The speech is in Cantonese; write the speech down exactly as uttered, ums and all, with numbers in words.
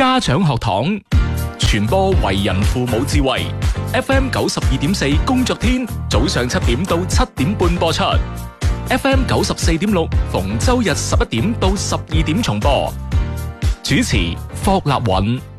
家長學堂，傳播為人父母智慧。F M 九十二點四工作天，早上七點到七點半播出。F M 九十四點六逢周日十一點到十二點重播。主持霍立允。